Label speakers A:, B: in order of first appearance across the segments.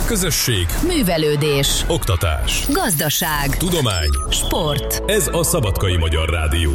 A: Közösség,
B: művelődés,
A: oktatás,
B: gazdaság,
A: tudomány,
B: sport.
A: Ez a Szabadkai Magyar Rádió.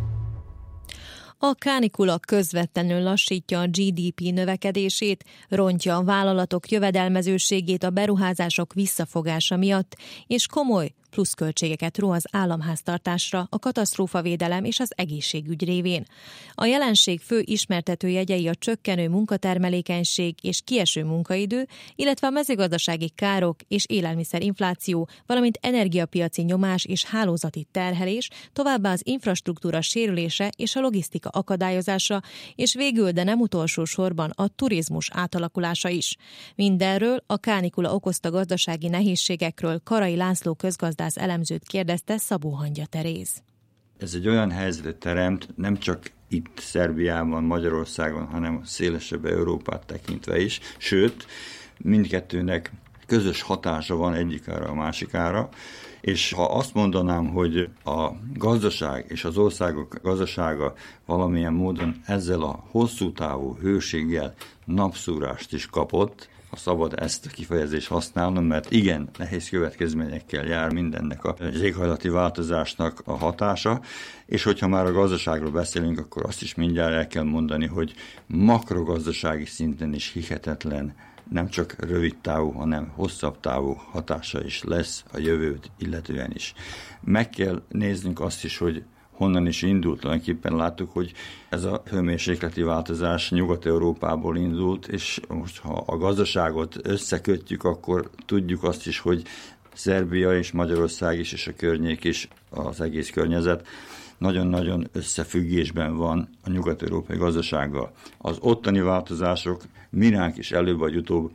C: A kánikula közvetlenül lassítja a GDP növekedését, rontja a vállalatok jövedelmezőségét a beruházások visszafogása miatt, és komoly pluszköltségeket ró az államháztartásra a katasztrófavédelem és az egészségügy révén. A jelenség fő ismertető jegyei a csökkenő munkatermelékenység és kieső munkaidő, illetve a mezőgazdasági károk és élelmiszerinfláció, valamint energiapiaci nyomás és hálózati terhelés, továbbá az infrastruktúra sérülése és a logisztika akadályozása, és végül, de nem utolsó sorban a turizmus átalakulása is. Mindenről, a kánikula okozta gazdasági nehézségekről Karai László közgazdász elemzőt kérdezte Szabó Hangya Teréz.
D: Ez egy olyan helyzetet teremt, nem csak itt Szerbiában, Magyarországon, hanem szélesebb Európát tekintve is, sőt, mindkettőnek közös hatása van egyikára a másikára, és ha azt mondanám, hogy a gazdaság és az országok gazdasága valamilyen módon ezzel a hosszú távú hőséggel napszúrást is kapott, ha szabad ezt a kifejezést használnom, mert igen, nehéz következményekkel jár mindennek az éghajlati változásnak a hatása, és hogyha már a gazdaságról beszélünk, akkor azt is mindjárt el kell mondani, hogy makrogazdasági szinten is hihetetlen, nem csak rövid távú, hanem hosszabb távú hatása is lesz a jövőt illetően is. Meg kell néznünk azt is, hogy honnan is indult. Tulajdonképpen láttuk, hogy ez a hőmérsékleti változás Nyugat-Európából indult, és most ha a gazdaságot összekötjük, akkor tudjuk azt is, hogy Szerbia és Magyarország is, és a környék is, az egész környezet nagyon-nagyon összefüggésben van a nyugat-európai gazdasággal. Az ottani változások miránk is előbb vagy utóbb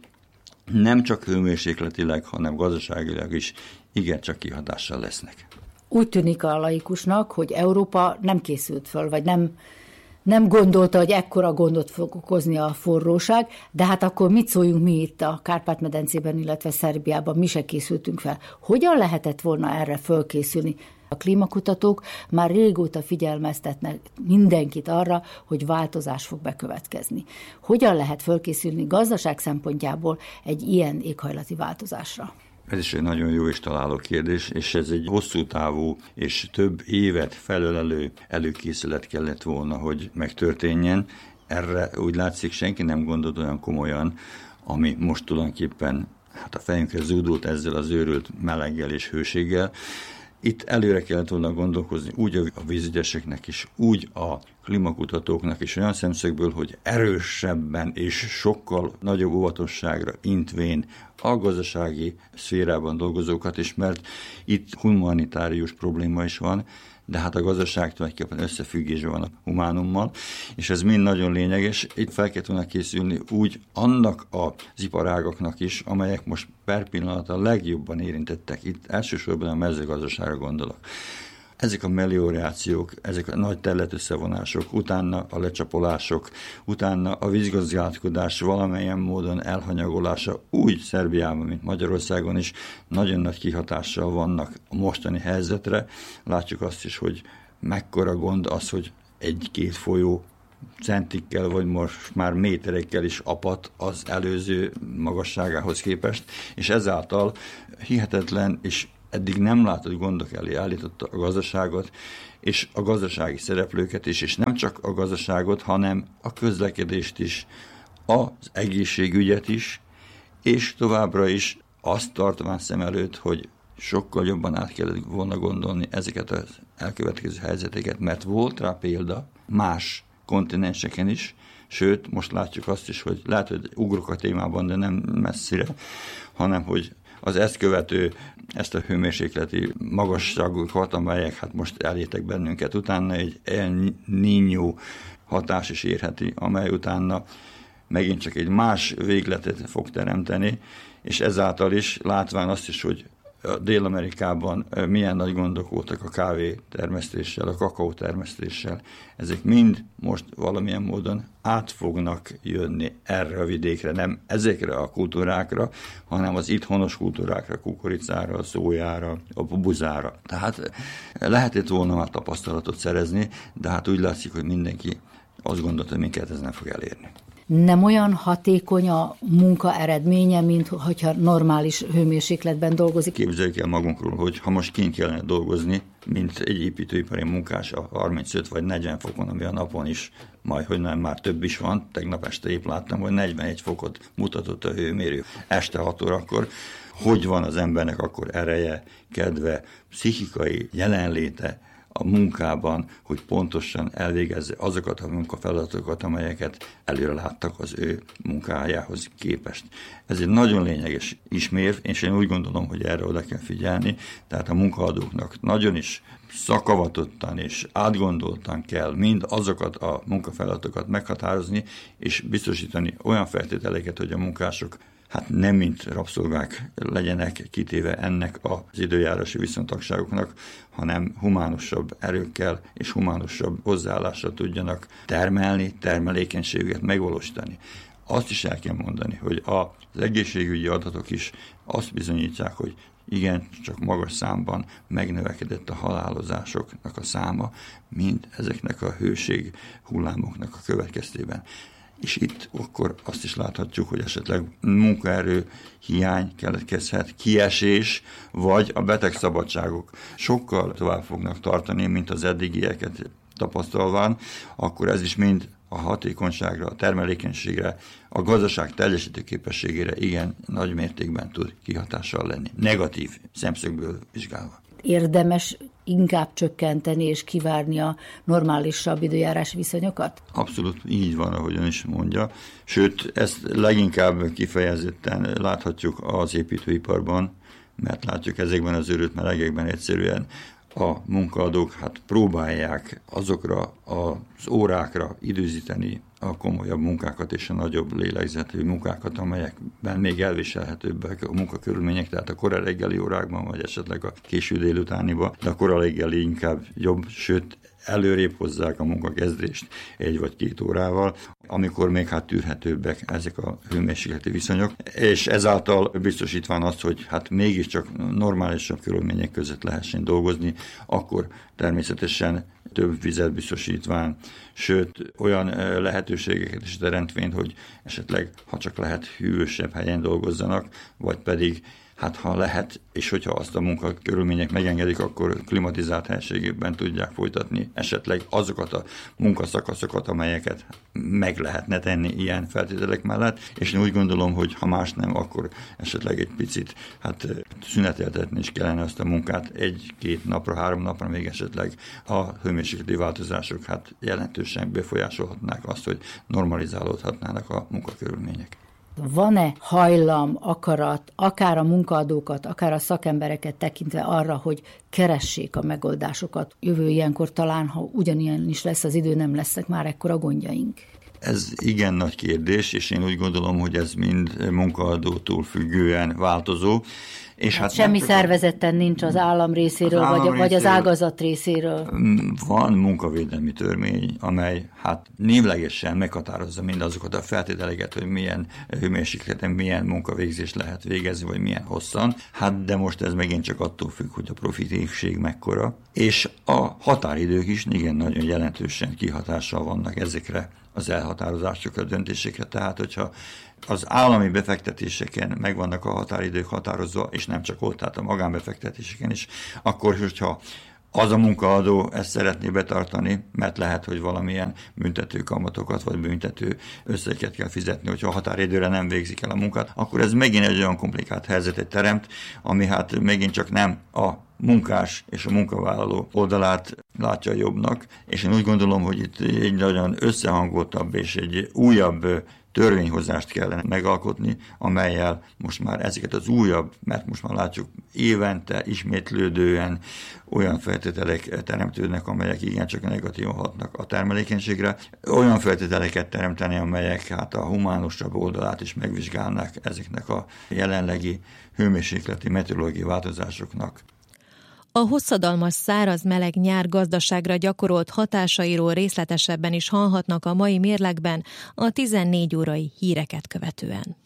D: nem csak hőmérsékletileg, hanem gazdaságilag is igencsak kihatással lesznek.
E: Úgy tűnik a laikusnak, hogy Európa nem készült föl, vagy nem gondolta, hogy ekkora gondot fog okozni a forróság, de hát akkor mit szóljunk mi itt a Kárpát-medencében, illetve Szerbiában, mi se készültünk fel. Hogyan lehetett volna erre fölkészülni? A klímakutatók már régóta figyelmeztetnek mindenkit arra, hogy változás fog bekövetkezni. Hogyan lehet fölkészülni gazdaság szempontjából egy ilyen éghajlati változásra?
D: Ez is egy nagyon jó és találó kérdés, és ez egy hosszú távú és több évet felölelő előkészület kellett volna, hogy megtörténjen. Erre úgy látszik, senki nem gondolt olyan komolyan, ami most tulajdonképpen a fejünkre zúdult ezzel az őrült meleggel és hőséggel. Itt előre kellett volna gondolkozni úgy a vízügyeseknek is, úgy a klímakutatóknak is olyan szemszögből, hogy erősebben és sokkal nagyobb óvatosságra intvén a gazdasági szférában dolgozókat is, mert itt humanitárius probléma is van, de hát a gazdaság tulajdonképpen összefüggésben van a humánummal, és ez mind nagyon lényeges. Itt fel kellett volna készülni úgy annak az iparágaknak is, amelyek most per pillanat a legjobban érintettek. Itt elsősorban a mezőgazdaságra gondolok. Ezek a meliorációk, ezek a nagy területösszevonások, utána a lecsapolások, utána a vízgazdálkodás valamilyen módon elhanyagolása úgy Szerbiában, mint Magyarországon is nagyon nagy kihatással vannak a mostani helyzetre. Látjuk azt is, hogy mekkora gond az, hogy egy-két folyó centikkel, vagy most már méterekkel is apadt az előző magasságához képest, és ezáltal hihetetlen és eddig nem látott gondok elé állította a gazdaságot, és a gazdasági szereplőket is, és nem csak a gazdaságot, hanem a közlekedést is, az egészségügyet is, és továbbra is azt tartomán szem előtt, hogy sokkal jobban át kellett volna gondolni ezeket az elkövetkező helyzeteket, mert volt rá példa más kontinenseken is, sőt, most látjuk azt is, hogy lehet, hogy ugrok a témában, de nem messzire, hanem hogy az ezt követő, ezt a hőmérsékleti magasságokat, amelyek hát most elértek bennünket, utána egy El Niño hatás is érheti, amely utána megint csak egy más végletet fog teremteni, és ezáltal is látván azt is, hogy Dél-Amerikában milyen nagy gondok voltak a kávé termesztéssel, a kakaó termesztéssel. Ezek mind most valamilyen módon át fognak jönni erre a vidékre, nem ezekre a kultúrákra, hanem az itt honos kultúrákra, kukoricára, a szójára, a buzára. Tehát lehetett volna már tapasztalatot szerezni, de hát úgy látszik, hogy mindenki azt gondolta, hogy minket ez nem fog elérni.
E: nem olyan hatékony a munka eredménye, mint hogyha normális hőmérsékletben dolgozik.
D: Képzeljük el magunkról, hogy ha most kint kellene dolgozni, mint egy építőipari munkás a 35 vagy 40 fokon, ami a napon is, majd hogy nem, már több is van, tegnap este épp láttam, hogy 41 fokot mutatott a hőmérő. Este 6 órakor, hogy van az embernek akkor ereje, kedve, pszichikai jelenléte a munkában, hogy pontosan elvégezze azokat a munkafeladatokat, amelyeket előre láttak az ő munkájához képest. Ez egy nagyon lényeges ismérv, és én úgy gondolom, hogy erre oda kell figyelni, tehát a munkaadóknak nagyon is szakavatottan és átgondoltan kell mind azokat a munkafeladatokat meghatározni, és biztosítani olyan feltételeket, hogy a munkások nem mint rabszolgák legyenek kitéve ennek az időjárási viszontagságoknak, hanem humánusabb erőkkel és humánusabb hozzáállással tudjanak termelni, termelékenységet megvalósítani. Azt is el kell mondani, hogy az egészségügyi adatok is azt bizonyítják, hogy igen, csak magas számban megnövekedett a halálozásoknak a száma, mint ezeknek a hőség hullámoknak a következtében. És itt akkor azt is láthatjuk, hogy esetleg munkaerő hiány keletkezhet, kiesés, vagy a betegszabadságok sokkal tovább fognak tartani, mint az eddigieket tapasztalván, akkor ez is mind a hatékonyságra, a termelékenységre, a gazdaság teljesítő képességére igen nagy mértékben tud kihatással lenni. Negatív szemszögből vizsgálva.
E: Érdemes inkább csökkenteni és kivárni a normálisabb időjárási viszonyokat?
D: Abszolút így van, ahogy ön is mondja. Sőt, ezt leginkább kifejezetten láthatjuk az építőiparban, mert látjuk ezekben az őrült melegekben egyszerűen a munkaadók próbálják azokra az órákra időzíteni a komolyabb munkákat és a nagyobb lélegzetű munkákat, amelyekben még elviselhetőbbek a munkakörülmények, tehát a kora reggeli órákban, vagy esetleg a késő délutániba, de a kora reggeli inkább jobb, sőt előrébb hozzák a munkakezdést 1 vagy 2 órával, amikor még tűrhetőbbek ezek a hőmérsékleti viszonyok, és ezáltal biztosítván azt, hogy mégiscsak normálisabb körülmények között lehessen dolgozni, akkor természetesen több vizet biztosítván, sőt olyan lehetőségeket is teremtvén, hogy esetleg, ha csak lehet, hűvösebb helyen dolgozzanak, vagy pedig ha lehet, és hogyha azt a munkakörülmények megengedik, akkor klimatizált helységében tudják folytatni esetleg azokat a munkaszakaszokat, amelyeket meg lehetne tenni ilyen feltételek mellett, és én úgy gondolom, hogy ha más nem, akkor esetleg egy picit szüneteltetni is kellene azt a munkát 1-2 napra, 3 napra, még esetleg a hőmérsékleti változások jelentősen befolyásolhatnák azt, hogy normalizálódhatnának a munkakörülmények.
E: Van-e hajlam, akarat, akár a munkaadókat, akár a szakembereket tekintve arra, hogy keressék a megoldásokat? Jövő ilyenkor talán, ha ugyanilyen is lesz az idő, nem lesznek már ekkora gondjaink.
D: Ez igen nagy kérdés, és én úgy gondolom, hogy ez mind munkaadótól függően változó. És
E: semmi szervezetten nincs az állam részéről, vagy az ágazat részéről.
D: Van munkavédelmi törvény, amely névlegesen meghatározza mindazokat a feltételeket, hogy milyen hőmérsékleten, milyen munkavégzést lehet végezni, vagy milyen hosszan. De most ez megint csak attól függ, hogy a profitégség mekkora. És a határidők is igen nagyon jelentősen kihatással vannak ezekre az elhatározásokra, a döntésekre. Tehát, hogyha az állami befektetéseken megvannak a határidők határozva, és nem csak ott, tehát a magánbefektetéseken is, akkor, hogyha az a munkaadó ezt szeretné betartani, mert lehet, hogy valamilyen büntető kamatokat vagy büntető összegeket kell fizetni, hogyha a határidőre nem végzik el a munkát, akkor ez megint egy olyan komplikált helyzetet teremt, ami megint csak nem a munkás és a munkavállaló oldalát látja jobbnak, és én úgy gondolom, hogy itt egy nagyon összehangoltabb és egy újabb törvényhozást kellene megalkotni, amellyel most már ezeket az újabb, mert most már látjuk évente ismétlődően olyan feltételek teremtődnek, amelyek igencsak negatívan hatnak a termelékenységre, olyan feltételeket teremteni, amelyek a humánusabb oldalát is megvizsgálnák ezeknek a jelenlegi hőmérsékleti meteorológiai változásoknak.
C: A hosszadalmas száraz meleg nyár gazdaságra gyakorolt hatásairól részletesebben is hallhatnak a mai mérlegben a 14 órai híreket követően.